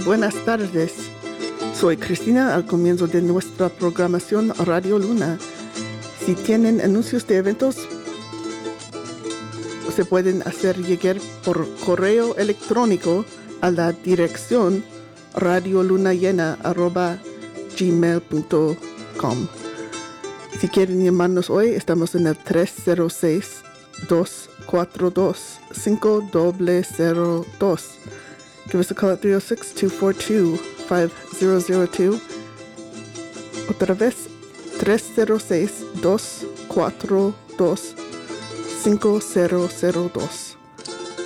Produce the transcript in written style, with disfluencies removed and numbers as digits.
buenas tardes. Soy Cristina al comienzo de nuestra programación Radio Luna. Si tienen anuncios de eventos, se pueden hacer llegar por correo electrónico a la dirección radiolunallena@gmail.com. Si quieren llamarnos hoy, estamos en el 306-242-5002. Give us a call at 306-242-5002. Otra vez, 306-242-5002.